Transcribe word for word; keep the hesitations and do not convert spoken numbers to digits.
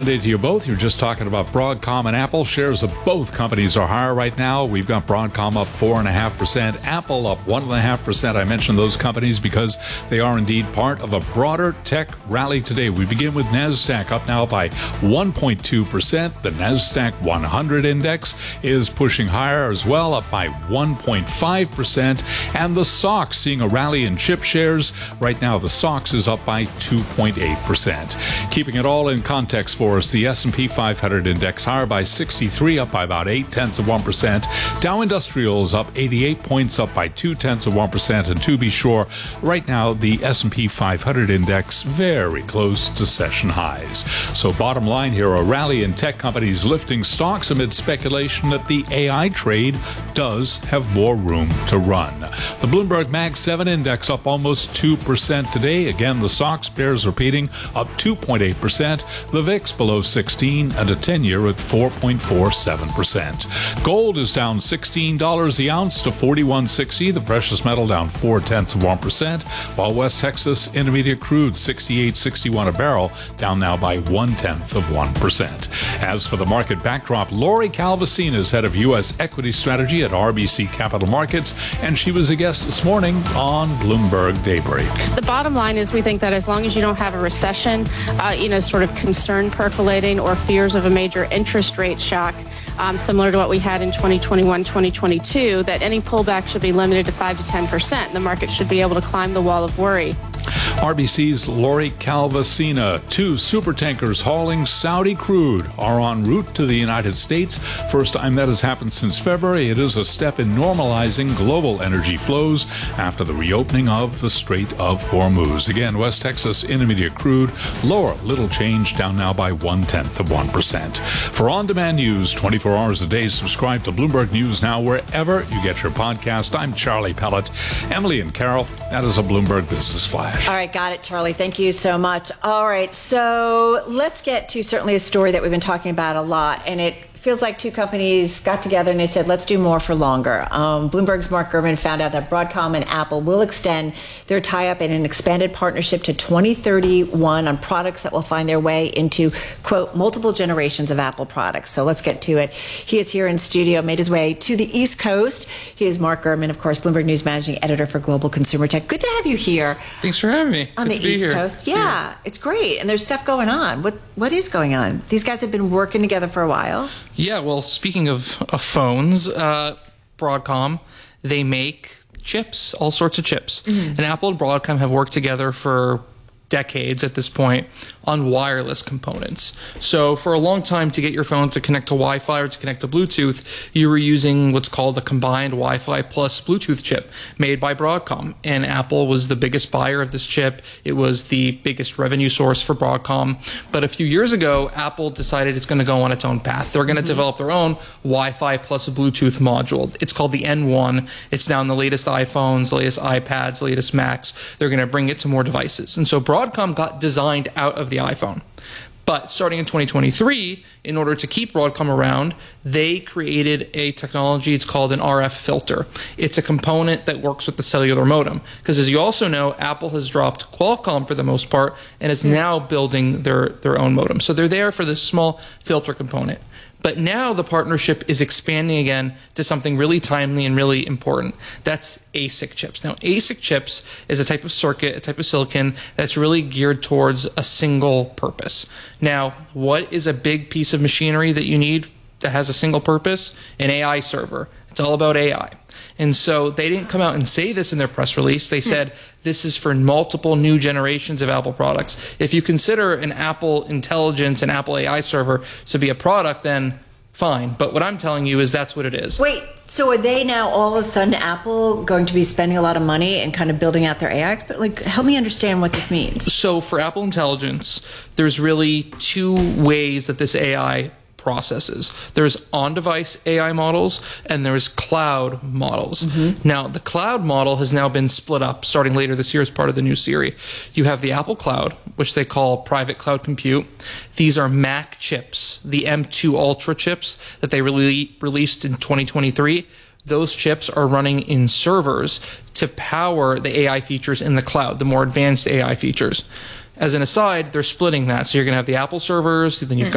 Monday to you both. You're just talking about Broadcom and Apple. Shares of both companies are higher right now. We've got Broadcom up four point five percent, Apple up one point five percent. I mentioned those companies because they are indeed part of a broader tech rally today. We begin with NASDAQ up now by one point two percent. The NASDAQ one hundred index is pushing higher as well, up by one point five percent. And the S O X seeing a rally in chip shares. Right now, the S O X is up by two point eight percent. Keeping it all in context for us, the S and P five hundred index higher by sixty-three, up by about eight tenths of one percent. Dow Industrials up eighty-eight points, up by two tenths of one percent. And to be sure, right now the S and P five hundred index very close to session highs. So bottom line here, a rally in tech companies lifting stocks amid speculation that the A I trade does have more room to run. The Bloomberg Mag seven index up almost two percent today. Again, the S O X bears repeating, up two point eight percent. The V I X below sixteen, and a ten-year at four point four seven percent. Gold is down sixteen dollars the ounce to forty-one sixty. The precious metal down four tenths of one percent, while West Texas Intermediate crude sixty-eight sixty-one a barrel, down now by one tenth of one percent. As for the market backdrop, Lori Calvasina is head of U S equity strategy at R B C Capital Markets, and she was a guest this morning on Bloomberg Daybreak. The bottom line is we think that as long as you don't have a recession, uh, you know, sort of concern percolating or fears of a major interest rate shock, um, similar to what we had in twenty twenty-one, twenty twenty-two, that any pullback should be limited to five to ten percent. The market should be able to climb the wall of worry. R B C's Lori Calvasina. Two supertankers hauling Saudi crude are en route to the United States. First time that has happened since February. It is a step in normalizing global energy flows after the reopening of the Strait of Hormuz. Again, West Texas Intermediate crude lower, little change, down now by one tenth of one percent. For on-demand news twenty-four hours a day, subscribe to Bloomberg News Now wherever you get your podcast. I'm Charlie Pellet. Emily and Carol, that is a Bloomberg Business Flash. All right, got it, Charlie. Thank you so much. All right, so let's get to certainly a story that we've been talking about a lot, and it feels like two companies got together and they said, let's do more for longer. Um, Bloomberg's Mark Gurman found out that Broadcom and Apple will extend their tie-up in an expanded partnership to twenty thirty-one on products that will find their way into, quote, multiple generations of Apple products. So let's get to it. He is here in studio, made his way to the East Coast. He is Mark Gurman, of course, Bloomberg News Managing Editor for Global Consumer Tech. Good to have you here. Thanks for having me. On Good the East Coast. Yeah, yeah, it's great. And there's stuff going on. What What is going on? These guys have been working together for a while. Yeah, well, speaking of, of phones, uh, Broadcom, they make chips, all sorts of chips. Mm-hmm. And Apple and Broadcom have worked together for decades at this point on wireless components. So for a long time, to get your phone to connect to Wi-Fi or to connect to Bluetooth, you were using what's called a combined Wi-Fi plus Bluetooth chip made by Broadcom. And Apple was the biggest buyer of this chip. It was the biggest revenue source for Broadcom. But a few years ago, Apple decided it's going to go on its own path. They're going to mm-hmm. develop their own Wi-Fi plus a Bluetooth module. It's called the N one. It's now in the latest iPhones, the latest iPads, the latest Macs. They're going to bring it to more devices. And so Broadcom got designed out of the iPhone. But starting in twenty twenty-three, in order to keep Broadcom around, they created a technology. It's called an R F filter. It's a component that works with the cellular modem. Because as you also know, Apple has dropped Qualcomm for the most part and is now building their, their own modem. So they're there for this small filter component. But now the partnership is expanding again to something really timely and really important. That's A S I C chips. Now, A S I C chips is a type of circuit, a type of silicon that's really geared towards a single purpose. Now, what is a big piece of machinery that you need that has a single purpose? An A I server. It's all about A I. And so they didn't come out and say this in their press release. They said this is for multiple new generations of Apple products. If you consider an Apple Intelligence and Apple A I server to be a product, then fine. But what I'm telling you is that's what it is. Wait, so are they now all of a sudden Apple going to be spending a lot of money and kind of building out their A I expert? Like, help me understand what this means. So for Apple Intelligence, there's really two ways that this A I processes. There's on-device A I models and there's cloud models. Mm-hmm. Now, the cloud model has now been split up starting later this year as part of the new Siri. You have the Apple Cloud, which they call private cloud compute. These are Mac chips, the M two Ultra chips that they really released in twenty twenty-three. Those chips are running in servers to power the A I features in the cloud, the more advanced A I features. As an aside, they're splitting that. So you're going to have the Apple servers, then you've got